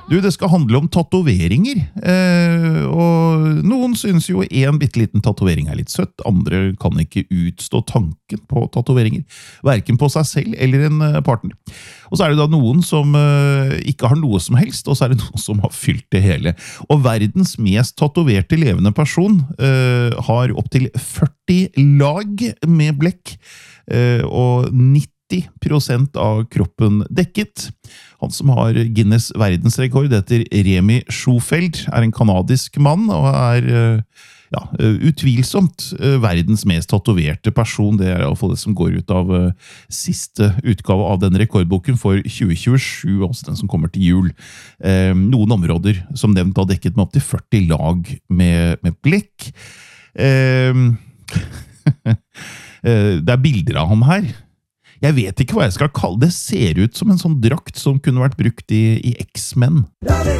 Du, det skal handle om tatoveringer, og noen synes jo en bitteliten tatovering er litt søtt, andre kan ikke utstå tanken på tatoveringer, hverken på seg selv eller en partner. Og så er det da noen som ikke har noe som helst, og så er det noen som har fylt det hele. Og verdens mest tatoverte levende person har opp til 40 lag med blekk, og 90% av kroppen dekket. Han som har Guinness verdensrekord heter Remi Schofeld, er en kanadisk mann og er utvilsomt verdens mest tatoverte person. Det er i hvert fall det som går ut av siste utgave av den rekordboken for 2027, altså den som kommer til jul. Noen områder som nevnt har dekket med opp til 40 lag med blekk. Det er bilder av ham her. Jeg vet ikke hva jeg skal kalle det. Det ser ut som en sånn drakt som kunne vært brukt i X-Men.